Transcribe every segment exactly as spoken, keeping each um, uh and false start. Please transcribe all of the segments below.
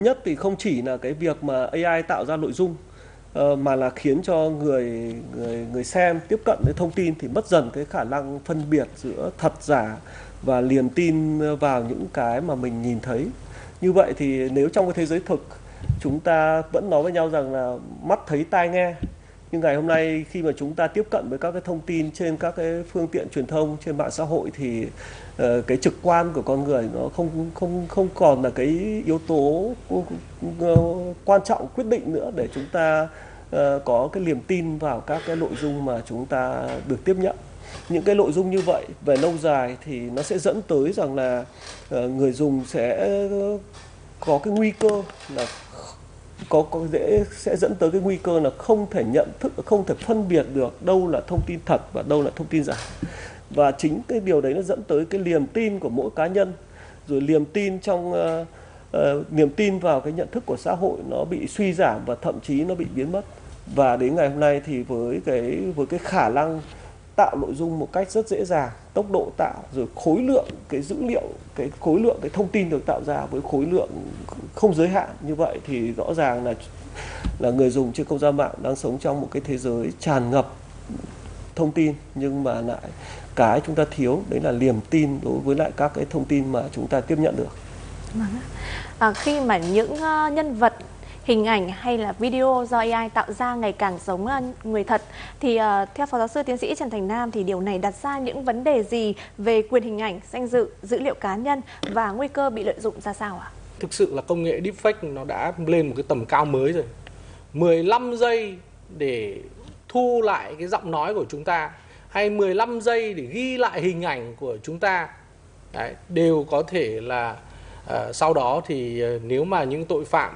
Nhất thì không chỉ là cái việc mà a i tạo ra nội dung, ờ, mà là khiến cho người người người xem tiếp cận với thông tin thì mất dần cái khả năng phân biệt giữa thật giả và niềm tin vào những cái mà mình nhìn thấy. Như vậy thì nếu trong cái thế giới thực chúng ta vẫn nói với nhau rằng là mắt thấy tai nghe, nhưng ngày hôm nay khi mà chúng ta tiếp cận với các cái thông tin trên các cái phương tiện truyền thông, trên mạng xã hội thì ờ, cái trực quan của con người nó không không không còn là cái yếu tố ờ, quan trọng quyết định nữa để chúng ta ờ, có cái niềm tin vào các cái nội dung mà chúng ta được tiếp nhận. Những cái nội dung như vậy về lâu dài thì nó sẽ dẫn tới rằng là ờ, người dùng sẽ có cái nguy cơ là có có dễ sẽ dẫn tới cái nguy cơ là không thể nhận thức, không thể phân biệt được đâu là thông tin thật và đâu là thông tin giả. Và chính cái điều đấy nó dẫn tới cái niềm tin của mỗi cá nhân, rồi niềm tin trong uh, uh, niềm tin vào cái nhận thức của xã hội nó bị suy giảm và thậm chí nó bị biến mất. Và đến ngày hôm nay thì với cái với cái khả năng tạo nội dung một cách rất dễ dàng, tốc độ tạo, rồi khối lượng cái dữ liệu, cái khối lượng cái thông tin được tạo ra với khối lượng không giới hạn như vậy thì rõ ràng là là người dùng trên không gian mạng đang sống trong một cái thế giới tràn ngập thông tin, nhưng mà lại cái chúng ta thiếu đấy là niềm tin đối với lại các cái thông tin mà chúng ta tiếp nhận được. À, khi mà những uh, nhân vật, hình ảnh hay là video do a i tạo ra ngày càng giống uh, người thật thì uh, theo Phó Giáo sư Tiến sĩ Trần Thành Nam thì điều này đặt ra những vấn đề gì về quyền hình ảnh, danh dự, dữ liệu cá nhân và nguy cơ bị lợi dụng ra sao ạ? Thực sự là công nghệ deepfake nó đã lên một cái tầm cao mới rồi. mười lăm giây để thu lại cái giọng nói của chúng ta hay mười lăm giây để ghi lại hình ảnh của chúng ta, đấy, đều có thể là uh, sau đó thì uh, nếu mà những tội phạm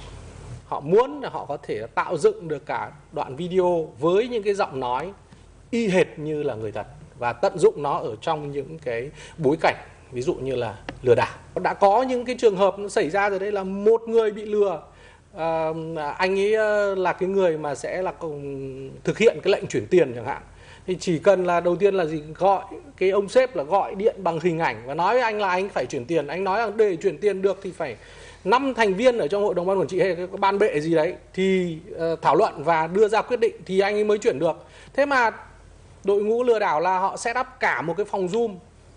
họ muốn là họ có thể tạo dựng được cả đoạn video với những cái giọng nói y hệt như là người thật và tận dụng nó ở trong những cái bối cảnh ví dụ như là lừa đảo. Đã có những cái trường hợp nó xảy ra rồi, đây là một người bị lừa, à, anh ấy là cái người mà sẽ là thực hiện cái lệnh chuyển tiền chẳng hạn, thì chỉ cần là đầu tiên là gì, gọi cái ông sếp là gọi điện bằng hình ảnh và nói với anh là anh phải chuyển tiền. Anh nói rằng để chuyển tiền được thì phải năm thành viên ở trong hội đồng ban quản trị hay cái ban bệ gì đấy thì uh, thảo luận và đưa ra quyết định thì anh ấy mới chuyển được. Thế mà đội ngũ lừa đảo là họ set up cả một cái phòng Zoom,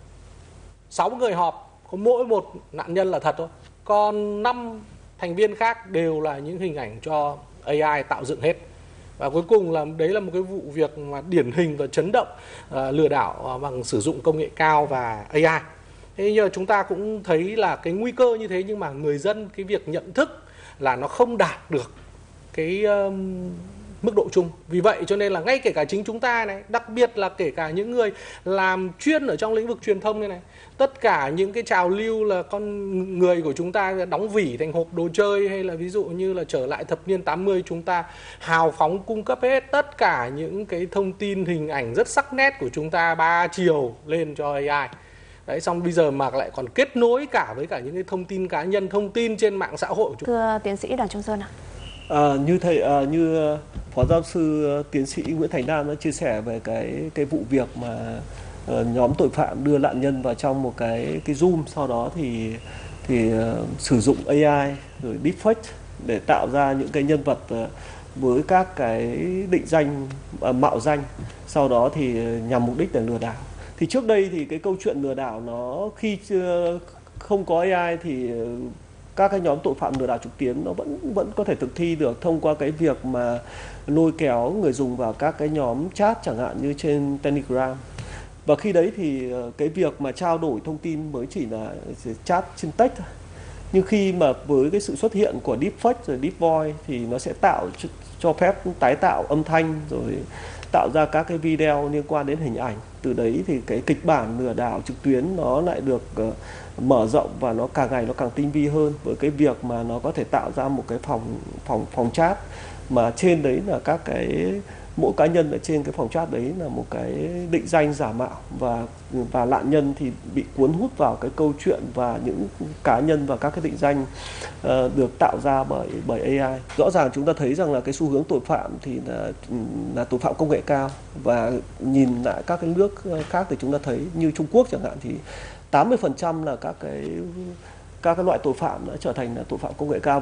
sáu người họp, có mỗi một nạn nhân là thật thôi, còn năm thành viên khác đều là những hình ảnh cho a i tạo dựng hết. Và cuối cùng là đấy là một cái vụ việc mà điển hình và chấn động, uh, lừa đảo bằng sử dụng công nghệ cao và a i. Thế giờ chúng ta cũng thấy là cái nguy cơ như thế, nhưng mà người dân cái việc nhận thức là nó không đạt được cái um, mức độ chung. Vì vậy cho nên là ngay kể cả chính chúng ta này, đặc biệt là kể cả những người làm chuyên ở trong lĩnh vực truyền thông này này, tất cả những cái trào lưu là con người của chúng ta đóng vỉ thành hộp đồ chơi, hay là ví dụ như là trở lại thập niên tám mươi chúng ta hào phóng cung cấp hết tất cả những cái thông tin hình ảnh rất sắc nét của chúng ta ba chiều lên cho a i. Đấy, xong bây giờ mà lại còn kết nối cả với cả những cái thông tin cá nhân, thông tin trên mạng xã hội. Thưa tiến sĩ Đoàn Trung Sơn ạ. À, như thầy à, như Phó Giáo sư Tiến sĩ Nguyễn Thành Nam đã chia sẻ về cái cái vụ việc mà uh, nhóm tội phạm đưa nạn nhân vào trong một cái cái Zoom, sau đó thì thì uh, sử dụng a i rồi deepfake để tạo ra những cái nhân vật uh, với các cái định danh uh, mạo danh, sau đó thì nhằm mục đích để lừa đảo. Thì trước đây thì cái câu chuyện lừa đảo nó khi chưa không có a i thì các cái nhóm tội phạm lừa đảo trực tuyến nó vẫn vẫn có thể thực thi được thông qua cái việc mà lôi kéo người dùng vào các cái nhóm chat chẳng hạn như trên Telegram. Và khi đấy thì cái việc mà trao đổi thông tin mới chỉ là chat trên text thôi. Nhưng khi mà với cái sự xuất hiện của deepfake rồi deep voice thì nó sẽ tạo cho phép tái tạo âm thanh, rồi tạo ra các cái video liên quan đến hình ảnh. Từ đấy thì cái kịch bản lừa đảo trực tuyến nó lại được uh, mở rộng và nó càng ngày nó càng tinh vi hơn, với cái việc mà nó có thể tạo ra một cái phòng phòng phòng chat mà trên đấy là các cái mỗi cá nhân ở trên cái phòng chat đấy là một cái định danh giả mạo, và và nạn nhân thì bị cuốn hút vào cái câu chuyện và những cá nhân và các cái định danh uh, được tạo ra bởi bởi a i. Rõ ràng chúng ta thấy rằng là cái xu hướng tội phạm thì là là tội phạm công nghệ cao, và nhìn lại các cái nước khác thì chúng ta thấy như Trung Quốc chẳng hạn thì tám mươi phần trăm là các cái các cái loại tội phạm đã trở thành là tội phạm công nghệ cao.